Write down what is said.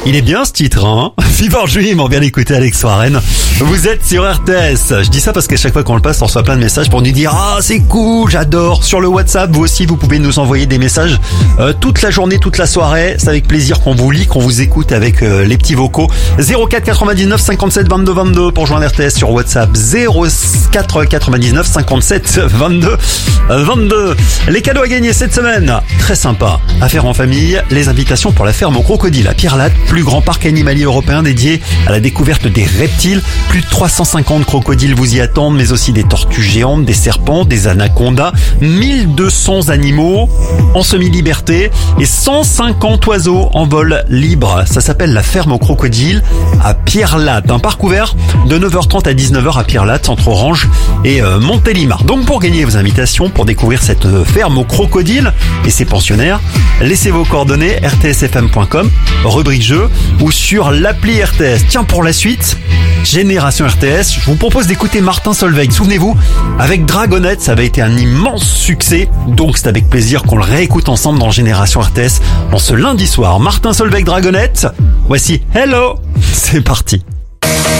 Il est bien ce titre, hein? Fever Dream, on vient d'écouter Alex Warren. Vous êtes sur RTS. Je dis ça parce qu'à chaque fois qu'on le passe, on reçoit plein de messages pour nous dire « Ah, c'est cool, j'adore !» Sur le WhatsApp, vous aussi, vous pouvez nous envoyer des messages toute la journée, toute la soirée. C'est avec plaisir qu'on vous lit, qu'on vous écoute avec les petits vocaux. 04 99 57 22 22 pour joindre RTS sur WhatsApp. 04 99 57 22 22. Les cadeaux à gagner cette semaine, très sympa. À faire en famille, les invitations pour la ferme au crocodile à Pierre-Latte, plus grand parc animalier européen dédié à la découverte des reptiles. Plus de 350 crocodiles vous y attendent, mais aussi des tortues géantes, des serpents, des anacondas, 1200 animaux en semi-liberté et 150 oiseaux en vol libre. Ça s'appelle la ferme au crocodile à Pierre-Latte. Un parc ouvert de 9h30 à 19h à Pierre-Latte, entre Orange et Montélimar. Donc pour gagner vos invitations, pour découvrir cette ferme au crocodile et ses pensionnaires, laissez vos coordonnées rtsfm.com, rubrique jeu ou sur l'appli RTS. Tiens, pour la suite, Génération RTS, je vous propose d'écouter Martin Solveig. Souvenez-vous, avec Dragonette, ça avait été un immense succès. Donc c'est avec plaisir qu'on le réécoute ensemble dans Génération RTS en ce lundi soir. Martin Solveig, Dragonette. Voici Hello. C'est parti.